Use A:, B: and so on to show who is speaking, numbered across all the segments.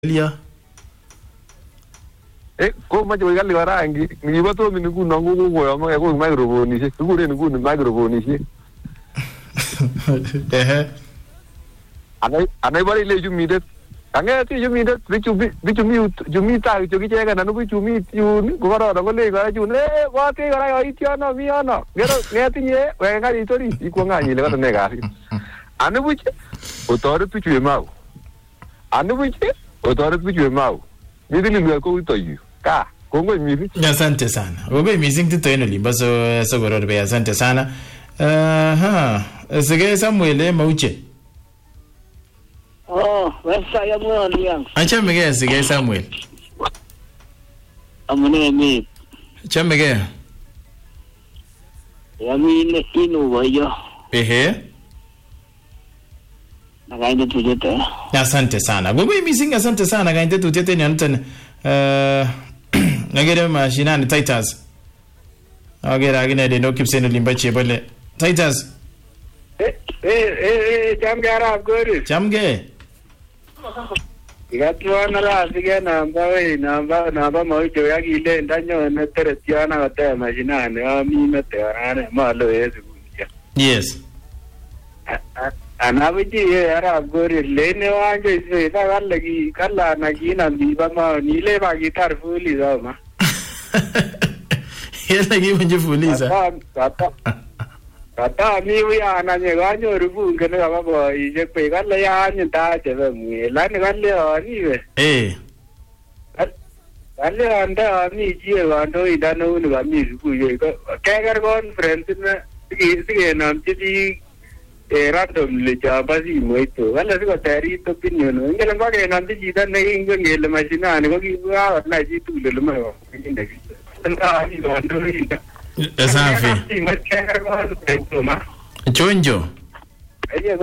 A: Lia.
B: Koma je gali warangi ni bato mi nugu nangu go ma ko microphone ni ku re nugu microphone ni anai bari le jumi det anga ti jumi det jumi ta ju ki jega nanu bi jumi ju ni go ro go le ga ju ne wa ti ga ra iti ana mi ana gero ne ti ye we ga ri tori iko nga ni le ga ne ga anu bu o tor tu ju ma anu bu o tor tu ju ma ni dili lu ko to yu ka kongo mi
A: asante sana gobe missing to eno limba so goror be asante sana sige Samuel Mauche
C: wesa ya mwana liang
A: acha mege sige Samuel
C: amune mi
A: chamege
C: ya mi ne inu wayo nagainde tujete
A: asante sana gobe missing asante sana gainde tujete ni antene nagere mashinani Titus agera agine de no kipseno limba chebole Titus
C: jamge arab gori
A: jamge
C: igatwana ra sige namba mojo yagile ndanyo ne teretiana gata mashinani ami mete arane malo yesu
A: yes
C: anabiji arab gori lene wanje se dalagi kala na gina biba ma nile ba gitar fuli zama
A: yela gibe fuliza
C: kata mi ya na nye ganyo rubu ngene ba bo ije pe kala ya nya ta je ba mu la ne kala ni be kala anda mi ji wa ndo ida no ni ba mi rubu ye ko kagar conference na sige nam ji random le jabasi moito wala siko tari to opinion ngela ngake nambi jita ne ngele machina ne ko kiwa na jitu le mo nda nda ni ndo nda
A: safi chonjo
C: aye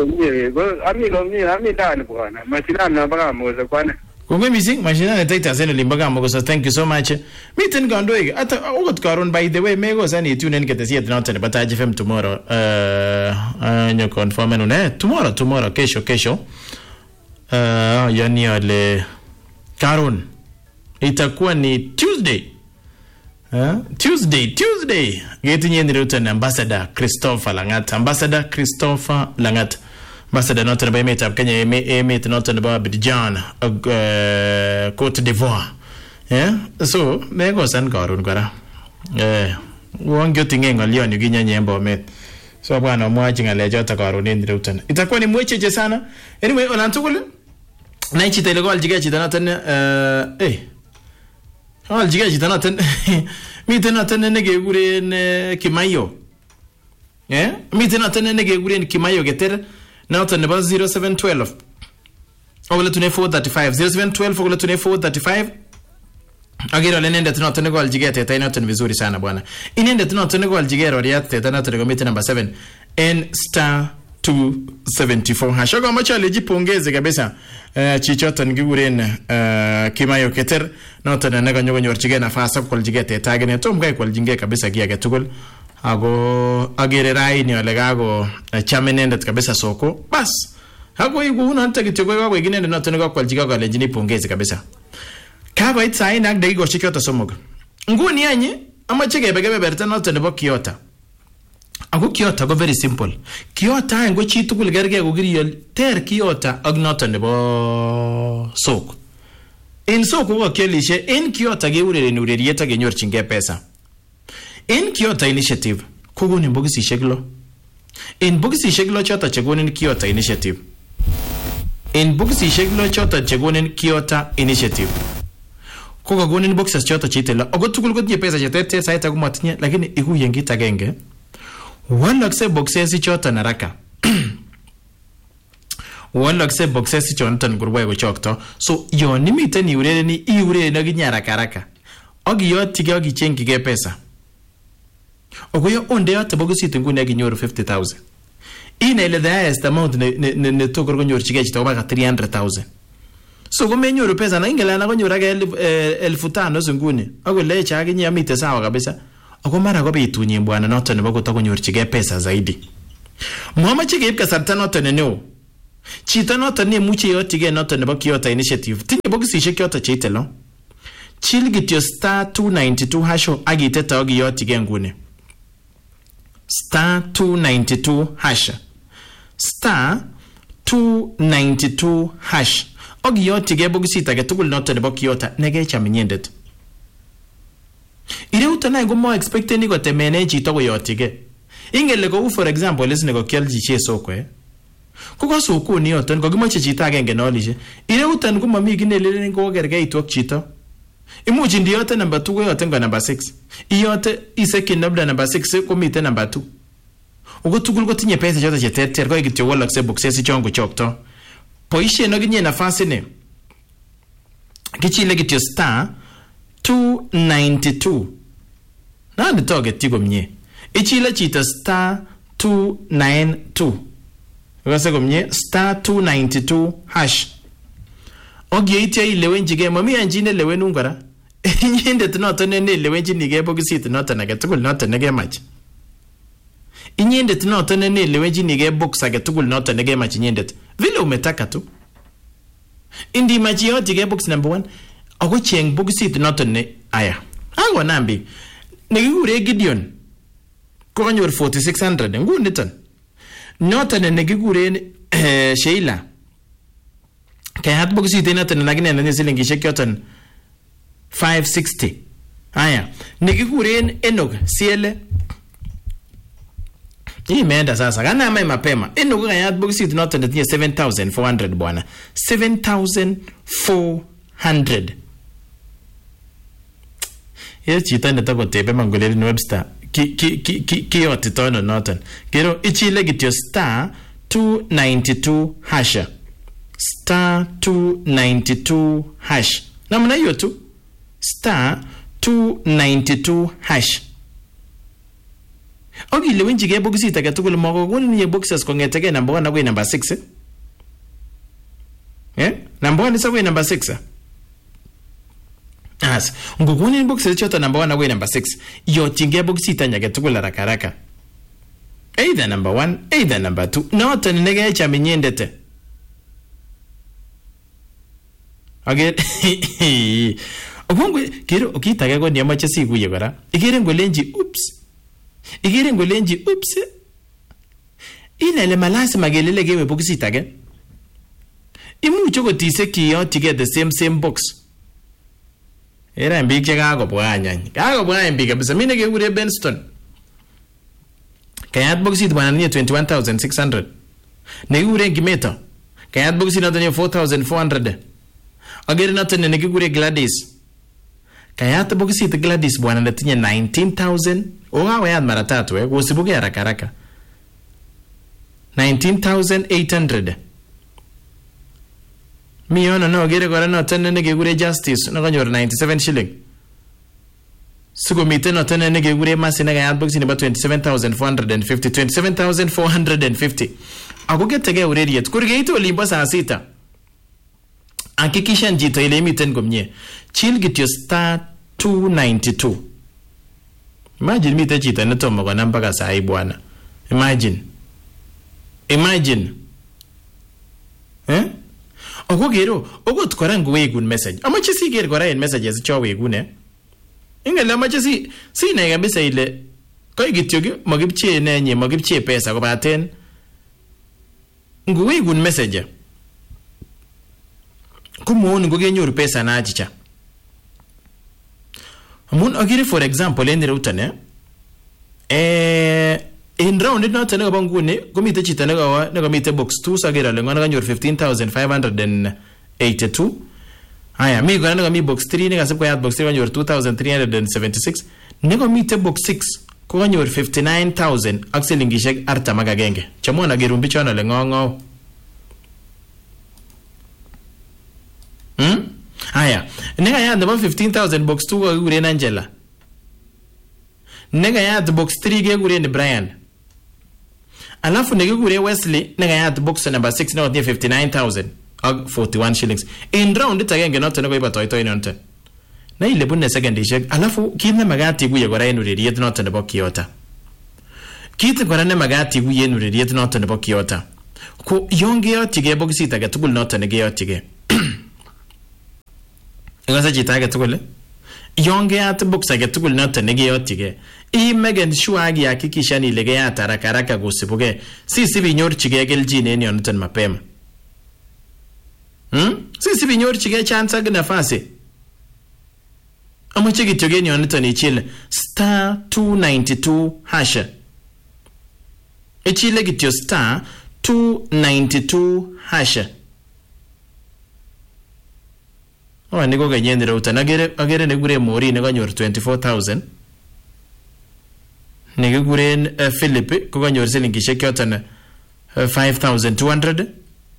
C: ami tani bwana machina na baka moza kwana
A: Kungwe missing machina ne taita seno limbaga mo so thank you so much miten gondo ig ata ugot karon by the way mego sani tune in kete siet not but IFM tomorrow nyo confirm no tomorrow kesho yani ale karon itakuwa ni Tuesday getinye ndiruta ambassador Christopher Langat Ambassador not by mate of Kenya, mate not about Abidjan, Cote d'Ivoire. So, there goes and Garun Gara. One good thing on Leon, you get your mate. So, I'm watching a ledger to Garun in the Rutan. It's a quite much Jesana. Anyway, on Antul, Night Telegal Gigachi, all Gigachi, meeting not an negure in Kimayo. Meeting not an negure in Kimayo getter. Now turn about 0712 over to 435 0712 over to 435 agero lenende tunato nego aljigete tena tena vizuri sana bwana inende tunato nego aljigero riate tena tena komiti number 7 N *274 hashoga macho alijipongeze kabisa chichota ngiguren Kimayo keter na tena nego nyogo nyorchige nafasa kwa aljigete tagene tomgai kwa aljinge kabisa gia getugol ago agere rai ni olegago chamenendet kabisa soko bas hago igu una anta kitego kwa wengine ndio tunataka kwa aljika kwa lenjini pongeze kabisa kago itsai nak dai go shikota somoga nguni anye ama chege begebe berta not nebo Kiota ago Kiota go very simple Kiota ngo chitu kul gerge go giriyol ter Kiota ag not nebo soko in soko go kelishe in Kiota ge urere ni urerieta ge nyor chinge pesa in Kiota initiative kuguni mbogisi sheglo in bogisi sheglo chota chegonin Kiota initiative in bogisi sheglo chota chegonin Kiota initiative koga gonin boxes chota chitela ogotugul godye pesa chetete saita kumatinye lakini iguye ngita genge walakse boxes chota naraka walakse boxes chota ngurwa go chokto so yo nimite ni urere ni iure na ginyara karaka ogi yotige ogi chengige pesa ogoyo onde yote bogusite ngune aginyoru 50,000 ine ile the highest amount ne tokor gonyor chige chito baka 300,000 so gomenyoru pesa na ingela na gonyor aga 1500 zingune agole cha aginya mite sawa kabisa ago mara go bitunye bwana noto ne bogo to gonyor chige pesa zaidi muhama chige kasarta noto ne no Chito noton nemuche yotige noton nebo Kyoto Initiative tinye bokisishek choton cheite lo. Chill kityo star 292 hasho akitete akiyotige nguni. Star 292 hash. Star 292 hash. Akiyotige bokisit age tugul noton nebo Kyoto nekecham inyendet. Ireuto nae ko expecteni kotemene chito koyotige. Ingele kou for example isne kokialji chi soko ko ko soko ni yoton kokimoche chito agenge nolishe. Ireuton ko mami kinelelen ko kergeitu ak chito. Imuchi ndiyote number 2 ko yoten ko number 6. Iyote iseki number 6 ko miten number 2. Ugo tugul ko tinye pesa choto cheterter ko kityo walakse boxes chongo chokto. Poishe no ginye nafasi ne. Kichile kityo star 292. Na ni toge tigo mnye. Ichile chito star 292. Ukase komnye star 292 hash. Ogie itia ilewenjige mami anjine lewenun kora. Inyendet noton ne lewenjinige bokisit noton age tugul noton nekemach. Inyendet noton ne lewenjinige box age tugul noton nekemach inyendet. Vile umetaka tu. Indi machi yotige box number 1 ako cheng bokisit noton ne aya. Ako nambi nekikure Gideon ko kanyor 4600 nguniton. Noton nekikuren Sheila kayat bokisit noton nakine ne silingishek yoton 560. Aya nekikuren Enoch Siele imeenda sasa kana mai mapema. Enoch kayat bokisit noton netinye 7400 bwana. 7400. Chito netokotebe mangolelin Webster kiyotito noton. Kero ichile kityo star 292 hash. Star 292 hash. Namna hiyo tu. Star 292 hash. Ogile wenjige boxit age tugul makokoni nye boxes kongetege number 1 akoi number 6. Number 1 is akoi number 6. As ngokoni boxes choto number 1 akoi number 6. Yotinge boxit age tugul haraka. Either number 1, either number 2. Noton negecha minyendete. Okay. Ogongo kero okitage ko niamache sikuye kora. Igere ngolenji oops. Inele malasima gelele gewe bokisit age. Imuche kotise kiyotige the same box. Era mbike kakobwa anyany. Kakobwa mbike kabisa mine kekure Benston. Kayat bokisit bwana ni 21600. Nekikure Kimeto. Kayat bokisit noton 4400. Agere noton nekikure Gladys. Kayat bokisit Gladys bwana netinye 19000. Wayat mara tatu kusibuke haraka. 19800. Miyono no gere kora noton nekekure Justice nakanyor 97 shilling. Siko miten noton nekekure Masi nekayat bokisit nebo 27450. 27450. Ako ketege ureriet kurgeitu olimbo saa 6. Hakikisha njito ile imiten komnye. Chill kityo star 292. Imagine mite chito netomo konam mpaka saa hii bwana. Imagine. Ogo gero, ogot kora nguwegun message. Amache si ger kora en messages cho wegun Ingele amache si na kabisa ile koi kityo makipchee nenye makipchee pesa kobaten nguwegun message. Kumuoni ngogenyoru pesa na achicha. Amun agiri for example en reuton in round noton nekabo nguni komite chito nekomite box 2 sagera lengo nekanyor 15582. Aya mi kora nekomi box 3 nekasib koyat box 3 kanyor 2376. Nekomite box 6 ko kanyor 59000 ak silingishek 41. Chamona gerumbi chono lengo. Aya nekayat nebo 15000 box 2 kokikuren Angela. Nekayat box 3 kekuren Brian. Alafu nekikure Wesley nekayat box number 6 nekotinye 59000 ak 41 shillings. In round agenge noton nekoiba toitoi noton. Na ile bunne secondishek. Alafu kit nemagat ikuye kora en ureriet noton nebo Kyoto. Kit kora nemagat ikuye en ureriet noton nebo Kyoto. ko yon keyotyige bokisit age tugul noton nekeyotyige ingase chito age tugul yon keyat box age tugul noton nekeyotyige imegen sure akihakikishan ile keyat haraka kosibuge sisib inyorchige keljin en yonoton mapema. Sisib inyorchige chance ak nafasi. Amache kityo en yonoton ichile star 292 hasha. Ichile kityo star 292 hasha. Niko kenyen rautan agere nekure Mori nekanyor 24,000. Nekikuren Philip kokanyor silingishek yoton 5,200.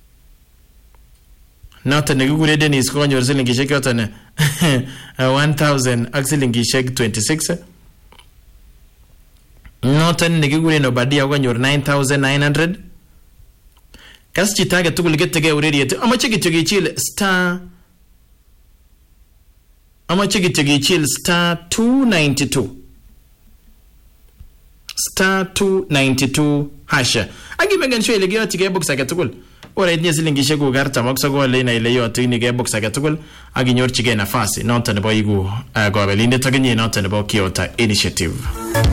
A: Noton nekikure Dennis kokanyor silingishek yoton 1,000 ak silingishek 26. Noton nekikuren Obadia kokanyor 9,900. Kas chito age tugul ketege ureriet amache kityo kichil star 292 star 292 hasha. Akimegen sure ile keyotyige box age tugul. Ora itinye silingishek kuk 49 ina ile yotyinige box age tugul akinyorchige nafasi noton nebo igu kobelindet akinye noton nebo Kyoto Initiative.